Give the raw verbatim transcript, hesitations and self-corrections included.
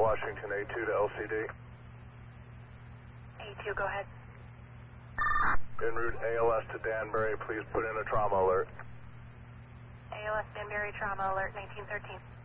Washington A two to L C D. A two, go ahead. En route A L S to Danbury, please put in a trauma alert. A L S Danbury, trauma alert, nineteen thirteen.